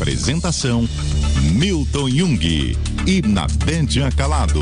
Apresentação: Milton Jung e Nabendia Calado.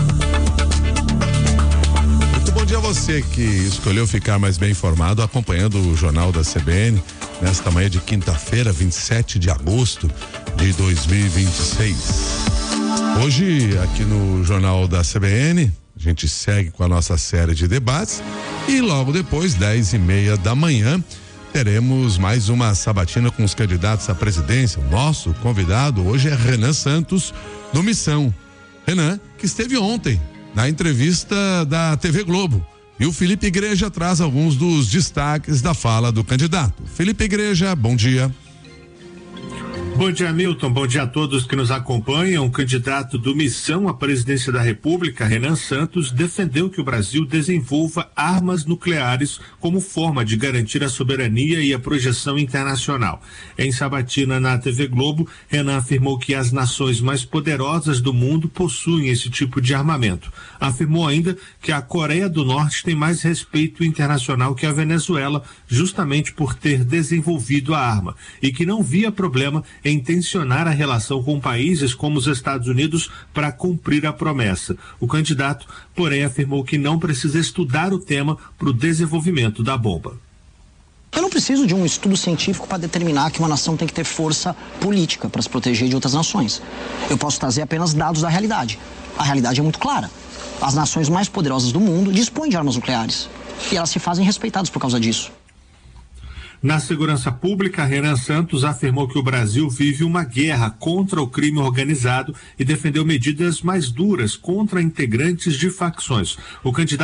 Muito bom dia a você que escolheu ficar mais bem informado acompanhando o Jornal da CBN nesta manhã de quinta-feira, 27 de agosto de 2026. Hoje, aqui no Jornal da CBN, a gente segue com a nossa série de debates e logo depois, 10:30 da manhã, teremos mais uma sabatina com os candidatos à presidência. O nosso convidado hoje é Renan Santos, do Missão. Renan, que esteve ontem na entrevista da TV Globo. E o Felipe Igreja traz alguns dos destaques da fala do candidato. Felipe Igreja, bom dia. Bom dia, Milton. Bom dia a todos que nos acompanham. O candidato do Missão à presidência da República, Renan Santos, defendeu que o Brasil desenvolva armas nucleares como forma de garantir a soberania e a projeção internacional. Em sabatina na TV Globo, Renan afirmou que as nações mais poderosas do mundo possuem esse tipo de armamento. Afirmou ainda que a Coreia do Norte tem mais respeito internacional que a Venezuela, justamente por ter desenvolvido a arma, e que não via problema em tensionar a relação com países como os Estados Unidos para cumprir a promessa. O candidato, porém, afirmou que não precisa estudar o tema para o desenvolvimento da bomba. Eu não preciso de um estudo científico para determinar que uma nação tem que ter força política para se proteger de outras nações. Eu posso trazer apenas dados da realidade. A realidade é muito clara. As nações mais poderosas do mundo dispõem de armas nucleares. E elas se fazem respeitadas por causa disso. Na segurança pública, Renan Santos afirmou que o Brasil vive uma guerra contra o crime organizado e defendeu medidas mais duras contra integrantes de facções. O candidato